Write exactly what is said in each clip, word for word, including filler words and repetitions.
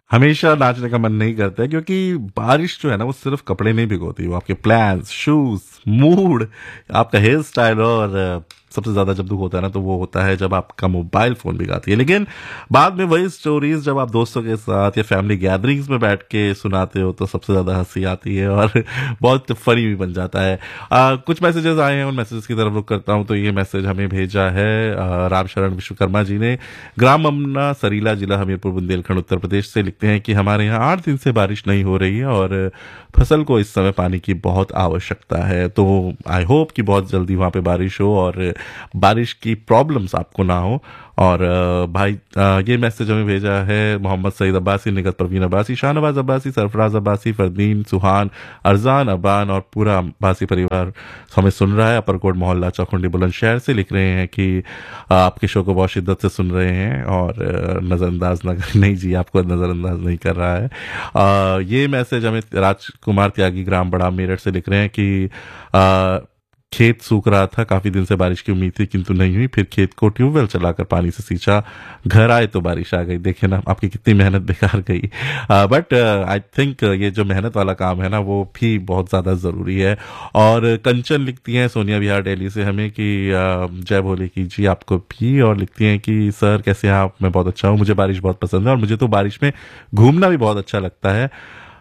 हमेशा नाचने का मन नहीं करता है, क्योंकि बारिश जो है ना वो सिर्फ कपड़े नहीं भिगोती, वो आपके प्लान्स, शूज, मूड, आपका हेयर स्टाइल, और अ, सबसे ज्यादा जब दुख होता है ना तो वो होता है जब आपका मोबाइल फोन भिगाती है। लेकिन बाद में वही स्टोरीज जब आप दोस्तों के साथ या फैमिली गैदरिंग्स में बैठ के सुनाते हो तो सबसे ज्यादा हंसी आती है और बहुत फनी भी बन जाता है। अ, कुछ मैसेजेस आए हैं, उन मैसेजेस की तरफ रुख करता हूं। तो ये मैसेज हमें भेजा है अ, रामशरण विश्वकर्मा जी ने। ग्राम अमना, सरीला, जिला हमीरपुर, बुंदेलखंड, उत्तर प्रदेश से लिखते हैं कि हमारे यहाँ आठ दिन से बारिश नहीं हो रही है और फसल को इस समय पानी की बहुत आवश्यकता है। तो आई होप कि बहुत जल्दी वहां पे बारिश हो और बारिश की प्रॉब्लम्स आपको ना हो। और अ, भाई अ, ये मैसेज हमें भेजा है मोहम्मद सईद अब्बासी, निगत परवीन अब्बासी, शाहनवाज अब्बासी, सरफराज अब्बासी, फरदीन, सुहान, अरजान, अबान और पूरा अब्बासी परिवार हमें सुन रहा है। अपरकोट मोहल्ला, चौखुंडी, बुलंदशहर से लिख रहे हैं कि अ, आपके शो को बहुत शिद्दत से सुन रहे हैं और अ, नजरअंदाज न नहीं जी, आपको नजरअंदाज नहीं कर रहा है। अ, ये मैसेज हमें राजकुमार त्यागी, ग्राम बड़ा, मेरठ से लिख रहे हैं कि अ, खेत सूख रहा था, काफी दिन से बारिश की उम्मीद थी किंतु नहीं हुई, फिर खेत को ट्यूबवेल चलाकर पानी से सींचा, घर आए तो बारिश आ गई। देखे ना आपकी कितनी मेहनत बेकार गई। बट आई थिंक ये जो मेहनत वाला काम है ना वो भी बहुत ज्यादा जरूरी है। और कंचन लिखती हैं सोनिया विहार दिल्ली से हमें कि अ, जय भोले की जी आपको भी, और लिखती हैं कि सर कैसे हैं आप, मैं बहुत अच्छा हूँ, मुझे बारिश बहुत पसंद है और मुझे तो बारिश में घूमना भी बहुत अच्छा लगता है।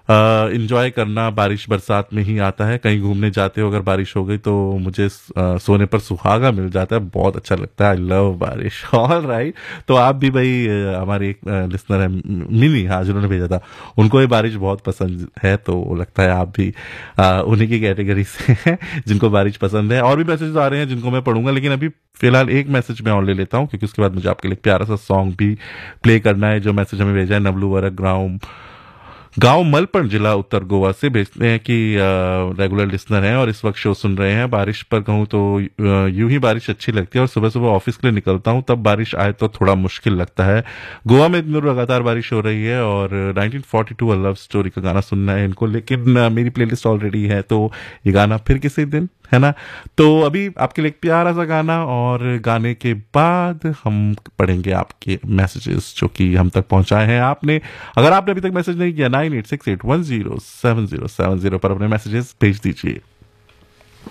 इंजॉय करना बारिश बरसात में ही आता है। कहीं घूमने जाते हो अगर बारिश हो गई तो मुझे अ, सोने पर सुहागा मिल जाता है, बहुत अच्छा लगता है। आई लव बारिश। ऑल राइट, तो आप भी भाई, अ, हमारे एक लिसनर है मिनी, हाँ, जिन्होंने भेजा था, उनको ये बारिश बहुत पसंद है, तो लगता है आप भी अ, उन्हीं की कैटेगरी से हैं जिनको बारिश पसंद है। और भी मैसेज आ रहे हैं जिनको मैं पढ़ूंगा, लेकिन अभी फिलहाल एक मैसेज मैं और ले लेता हूँ क्योंकि उसके बाद मुझे आपके लिए प्यारा सा सॉन्ग भी प्ले करना है। जो मैसेज हमें भेजा है नवलू वरक, ग्राम गांव मलपण, जिला उत्तर गोवा से, भेजते हैं कि रेगुलर लिसनर हैं और इस वक्त शो सुन रहे हैं। बारिश पर कहूँ तो अ, यूं ही बारिश अच्छी लगती है और सुबह सुबह ऑफिस के लिए निकलता हूँ तब बारिश आए तो थोड़ा मुश्किल लगता है। गोवा में इतनी लगातार बारिश हो रही है और nineteen forty two love story का गाना सुनना है इनको, लेकिन अ, मेरी प्लेलिस्ट ऑलरेडी है तो ये गाना फिर किसी दिन, है ना। तो अभी आपके लिए एक प्यारा सा गाना, और गाने के बाद हम पढ़ेंगे आपके मैसेजेस जो कि हम तक पहुंचाए हैं आपने। अगर आपने अभी तक मैसेज नहीं किया, nine eight six eight one zero seven zero seven zero पर अपने मैसेजेस भेज दीजिए।